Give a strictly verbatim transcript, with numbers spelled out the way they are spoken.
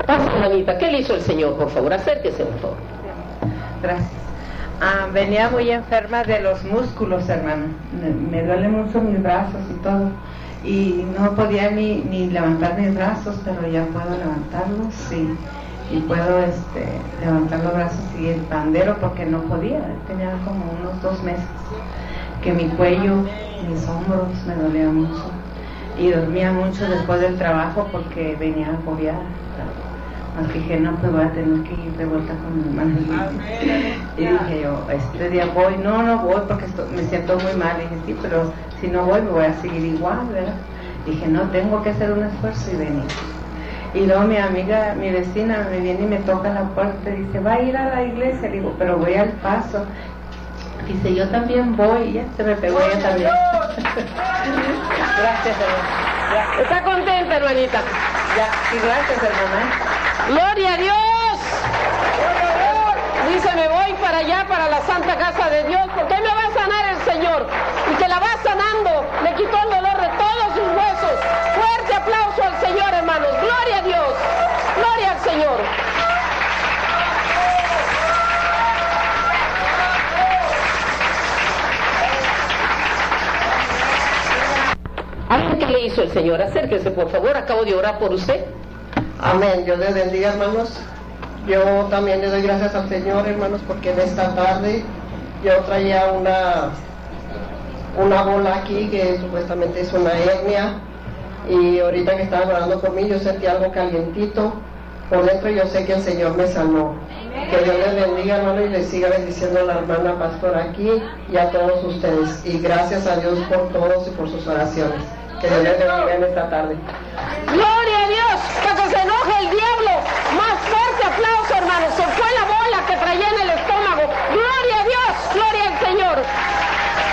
Pasa, hermanita, ¿qué le hizo el Señor? Por favor, acérquese, por favor. Gracias. Ah, venía muy enferma de los músculos, hermano. Me, me duelen mucho mis brazos y todo. Y no podía ni, ni levantar mis brazos, pero ya puedo levantarlos, sí. Y puedo este, levantar los brazos y el pandero porque no podía. Tenía como unos dos meses que mi cuello, mis hombros me dolían mucho. Y dormía mucho después del trabajo porque venía agobiada. Así que no, pues voy a tener que ir de vuelta con mi hermana. Y dije yo, este día voy, no, no voy porque estoy, me siento muy mal. Y dije, sí, pero si no voy me voy a seguir igual, ¿verdad? Dije, no, tengo que hacer un esfuerzo y venir. Y luego mi amiga, mi vecina me viene y me toca la puerta y dice, va a ir a la iglesia. Le digo, pero voy al Paso. Dice, yo también voy. Y ya se me pegó ella también. Gracias, hermana. ¿Está contenta, hermanita? Ya, y gracias, hermana. ¡Gloria a Dios! Dice, me voy para allá, para la Santa Casa de Dios, porque me va a sanar el Señor. Y que la va sanando, le quitó el dolor de todos sus huesos. Fuerte aplauso al Señor, hermanos. ¡Gloria a Dios! ¡Gloria al Señor! ¿Algo que le hizo el Señor? Acérquese, por favor. Acabo de orar por usted. Amén. Dios les bendiga, hermanos. Yo también le doy gracias al Señor, hermanos, porque en esta tarde yo traía una una bola aquí que supuestamente es una hernia, y ahorita que estaban orando por mí yo sentí algo calientito por dentro y yo sé que el Señor me sanó. Que Dios les bendiga, hermano, y les siga bendiciendo a la hermana pastora aquí y a todos ustedes. Y gracias a Dios por todos y por sus oraciones. Que Dios les bendiga en esta tarde. ¡Gloria a Dios!